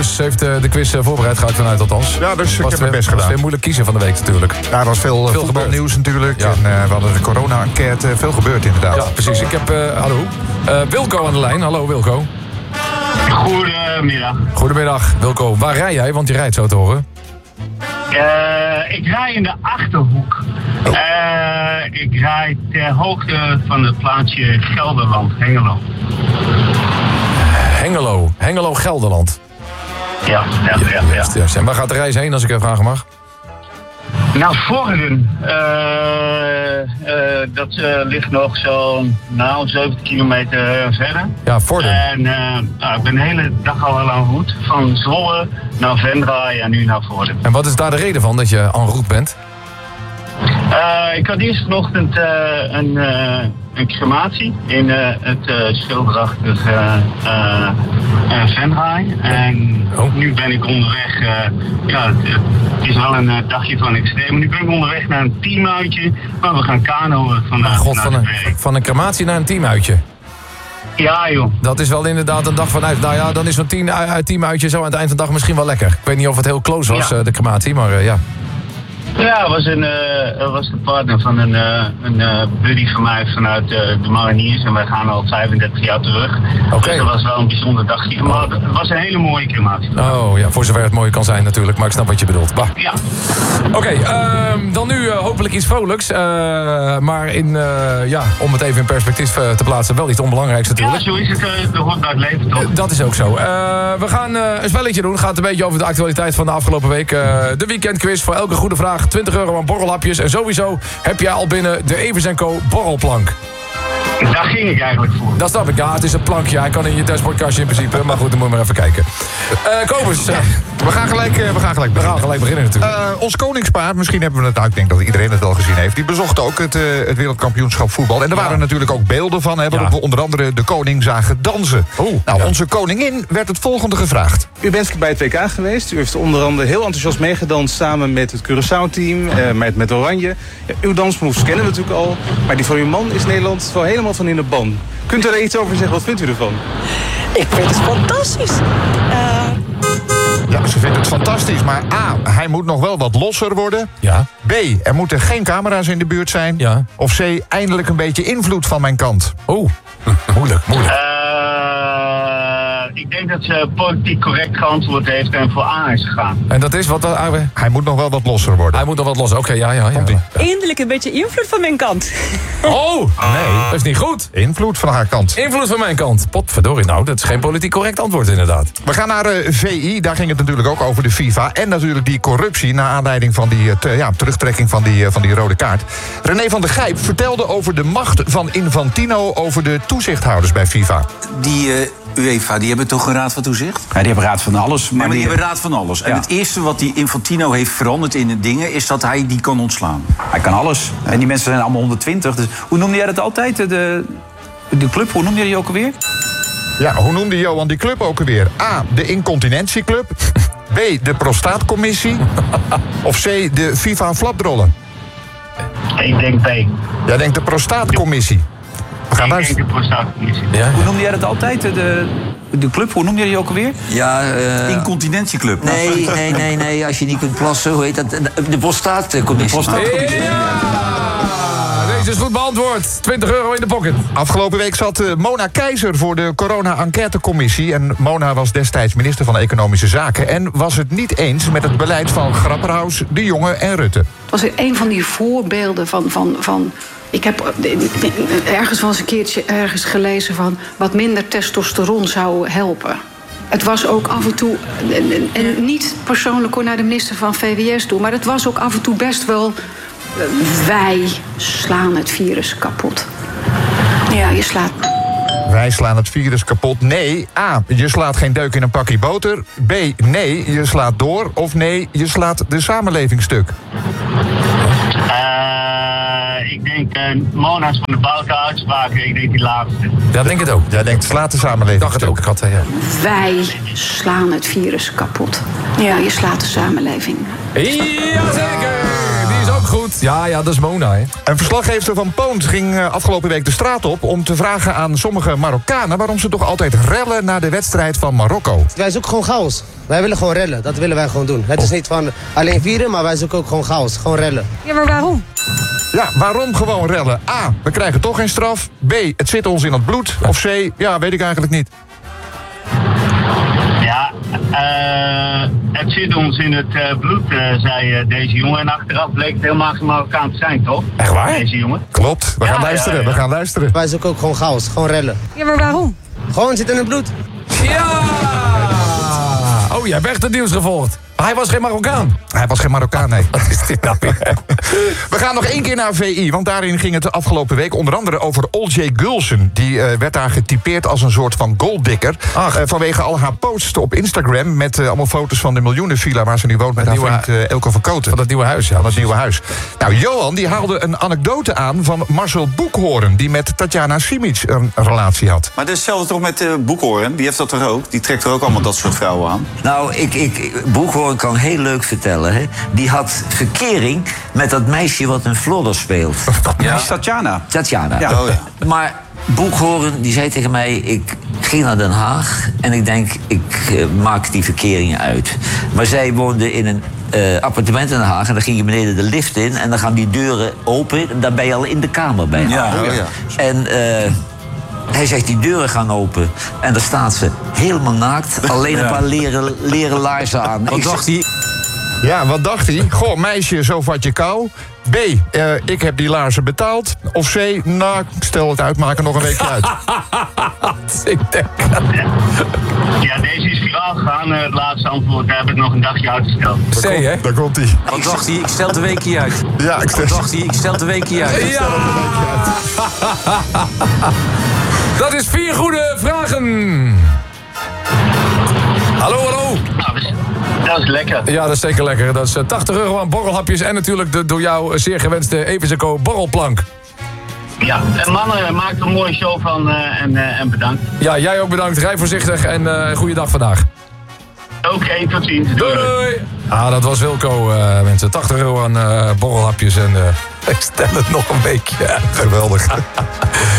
Kobus heeft de quiz voorbereid, ga ik vanuit althans. Ja, dus ik heb mijn best Het gedaan. was weer moeilijk kiezen van de week natuurlijk. Ja, er was veel voetbalnieuws natuurlijk. Ja. En we hadden de corona-enquête. Veel gebeurd inderdaad. Ja, precies. Ik heb, hallo, Wilco aan de lijn. Hallo Wilco. Goedemiddag. Goedemiddag Wilco. Waar rij jij? Want je rijdt zo te horen. Ik rij in de Achterhoek. Ik rij ter hoogte van het plaatsje Gelderland, Hengelo. Hengelo, Gelderland. Ja. Juist. En waar gaat de reis heen als ik even vragen mag? Nou, Vorden. Dat ligt nog zo'n 70 kilometer verder. Ja, Vorden. En ik ben de hele dag al aan route. Van Zwolle naar Venray en nu naar Vorden. En wat is daar de reden van dat je en route bent? Ik had eerst vanochtend een crematie in het schilderachtige Venray. En nu ben ik onderweg. Het is wel een dagje van extreem. Nu ben ik onderweg naar een teamuitje. Maar we gaan kanoën vandaag. Van een crematie naar een teamuitje. Ja, joh. Dat is wel inderdaad een dag vanuit. Nou ja, dan is zo'n teamuitje zo aan het eind van de dag misschien wel lekker. Ik weet niet of het heel close was, de crematie, maar ja. Ja, het was de partner van een buddy van mij vanuit de mariniers. En wij gaan al 35 jaar terug. Oké. Dus dat was wel een bijzonder dagje. Maar het was een hele mooie crematie. Oh ja, voor zover het mooi kan zijn natuurlijk. Maar ik snap wat je bedoelt. Bah. Ja. Oké, dan nu hopelijk iets vrolijks. Maar om het even in perspectief te plaatsen, wel iets onbelangrijks natuurlijk. Ja, zo is het. Dat hoort bij het leven toch? Dat is ook zo. We gaan een spelletje doen. Gaat een beetje over de actualiteit van de afgelopen week. De weekendquiz voor elke goede vraag. €20 aan borrelhapjes. En sowieso heb jij al binnen de Evers & Co borrelplank. Daar ging ik eigenlijk voor. Dat snap ik. Ja, het is een plankje. Hij kan in je dashboardkastje in principe. Maar goed, dan moet je maar even kijken. Kobus. We gaan gelijk beginnen natuurlijk. Ons koningspaar, misschien hebben we het, ik denk dat iedereen het al gezien heeft. Die bezocht ook het wereldkampioenschap voetbal. En er waren natuurlijk ook beelden van, waarop we onder andere de koning zagen dansen. Onze koningin werd het volgende gevraagd. U bent bij het WK geweest. U heeft onder andere heel enthousiast meegedanst samen met het Curaçao-team, met Oranje. Ja, uw dansmoves kennen we natuurlijk al. Maar die van uw man is Nederland wel helemaal van in de ban. Kunt u er iets over zeggen? Wat vindt u ervan? Ik vind het fantastisch. Ja, ze vindt het fantastisch, maar A, hij moet nog wel wat losser worden. Ja. B, er moeten geen camera's in de buurt zijn. Ja. Of C, eindelijk een beetje invloed van mijn kant. Moeilijk. Ik denk dat ze politiek correct geantwoord heeft en voor A is gegaan. En dat is wat... Hij moet nog wel wat losser worden. Hij moet nog wat los. Oké, ja. Eindelijk een beetje invloed van mijn kant. Nee, dat is niet goed. Invloed van haar kant. Invloed van mijn kant. Potverdorie, nou, dat is geen politiek correct antwoord inderdaad. We gaan naar VI, daar ging het natuurlijk ook over de FIFA. En natuurlijk die corruptie, naar aanleiding van die terugtrekking van die rode kaart. René van der Gijp vertelde over de macht van Infantino over de toezichthouders bij FIFA. Die UEFA, die hebben toch een raad van toezicht? Ja, die hebben raad van alles. Maar die hebben raad van alles. Ja. En het eerste wat die Infantino heeft veranderd in de dingen... is dat hij die kan ontslaan. Hij kan alles. Ja. En die mensen zijn allemaal 120. Dus hoe noemde jij dat altijd? De club, hoe noemde je die ook alweer? Ja, hoe noemde Johan die club ook alweer? A, de incontinentieclub. B, de prostaatcommissie. Of C, de FIFA-flapdrollen. Ik denk B. Jij denkt de prostaatcommissie. We gaan Ik denk de prostaatcommissie. Ja. Hoe noemde jij dat altijd? De club, hoe noemde je die ook alweer? Ja, incontinentieclub. Nee, als je niet kunt plassen, hoe heet dat? De prostaatcommissie. Deze is goed beantwoord. €20 in de pocket. Afgelopen week zat Mona Keizer voor de corona-enquêtecommissie. En Mona was destijds minister van Economische Zaken. En was het niet eens met het beleid van Grapperhaus, De Jonge en Rutte. Het was een van die voorbeelden van ik heb ergens wel eens een keertje gelezen van wat minder testosteron zou helpen. Het was ook af en toe, en niet persoonlijk naar de minister van VWS toe, maar het was ook af en toe best wel, wij slaan het virus kapot. Ja, je slaat... Wij slaan het virus kapot. Nee, A, je slaat geen deuk in een pakje boter. B, nee, je slaat door. Of nee, je slaat de samenleving stuk. Ik denk Mona's van de Boute uitspraken. Ik denk die laatste. Ja, denk het ook. Jij denkt slaat de samenleving dacht het stuk. ook. Ik had, Wij slaan het virus kapot. Ja, je slaat de samenleving. Jazeker! Die is ook goed. goed. Ja, dat is Mona, hè. Een verslaggever van Poont ging afgelopen week de straat op... om te vragen aan sommige Marokkanen... waarom ze toch altijd rellen na de wedstrijd van Marokko. Wij zoeken gewoon chaos. Wij willen gewoon rellen. Dat willen wij gewoon doen. Het is niet van alleen vieren, maar wij zoeken ook gewoon chaos. Gewoon rellen. Ja, maar waarom? Ja, waarom gewoon rellen? A, we krijgen toch geen straf. B, het zit ons in het bloed. Of C, ja, weet ik eigenlijk niet. Ja, het zit ons in het bloed, zei deze jongen. En achteraf bleek het helemaal geen Marokkaan te zijn, toch? Echt waar? Deze jongen. Klopt, we gaan luisteren, we gaan luisteren. Wij zoeken ook gewoon chaos. Gewoon rellen. Ja, maar waarom? Gewoon, het zit in het bloed. Ja! Oh, jij hebt echt het nieuws gevolgd. Maar hij was geen Marokkaan. Hij was geen Marokkaan, nee. Wat is dit nou weer? We gaan nog één keer naar VI, want daarin ging het de afgelopen week onder andere over Olje Gulsen. Die werd daar getypeerd als een soort van golddigger. Vanwege al haar posts op Instagram met allemaal foto's van de miljoenenvilla waar ze nu woont met haar vriend Elko van Koten. Van dat nieuwe huis, ja. Van dat nieuwe huis. Nou, Johan die haalde een anekdote aan van Marcel Boekhoorn, die met Tatjana Simic een relatie had. Maar dat is hetzelfde toch met Boekhoorn? Die heeft dat er ook? Die trekt er ook allemaal dat soort vrouwen aan? Nou, Boekhoorn kan heel leuk vertellen. Hè? Die had verkering met dat meisje wat een Vlodder speelt. Ja, Tatjana. Tatjana. Ja. Oh, ja. Maar Boekhoorn die zei tegen mij... ik ging naar Den Haag en ik denk, ik maak die verkeringen uit. Maar zij woonde in een appartement in Den Haag... en dan ging je beneden de lift in... en dan gaan die deuren open. En dan ben je al in de kamer bij haar. Ja. En... hij zegt, die deuren gaan open. En daar staat ze helemaal naakt. Alleen een paar leren laarzen aan. Wat dacht hij? Ja, wat dacht hij? Goh, meisje, zo vat je kou. B, ik heb die laarzen betaald. Of C, nou, stel het uit, maak er nog een weekje uit. Ik denk... Ja, deze is viraal gegaan. Het laatste antwoord heb ik nog een dagje uitgesteld. C, hè? Daar komt hij. Wat dacht hij? Ik stel het een weekje uit. Ja, ik stel... Wat dacht hij? Ik stel het een weekje uit. Ja! Dat is 4 goede vragen. Hallo. Nou, dat is lekker. Ja, dat is zeker lekker. Dat is 80 euro aan borrelhapjes en natuurlijk de door jou zeer gewenste Evers & Co borrelplank. Ja, en mannen, maak er een mooie show van en bedankt. Ja, jij ook bedankt. Rij voorzichtig en goede dag vandaag. Oké, tot ziens. Doei. Ah, dat was Wilco, mensen. 80 euro aan borrelhapjes en ik stel het nog een beetje. Geweldig.